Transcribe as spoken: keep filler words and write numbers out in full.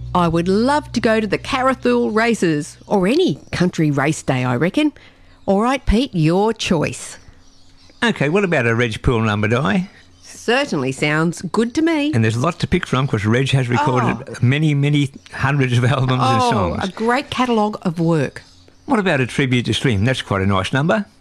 I would love to go to the Carrathul races, or any country race day, I reckon. All right, Pete, your choice. OK, what about a Reg Pool number, Di? Certainly sounds good to me. And there's a lot to pick from because Reg has recorded oh. many, many hundreds of albums oh, and songs. A great catalogue of work. What about a tribute to Slim? That's quite a nice number.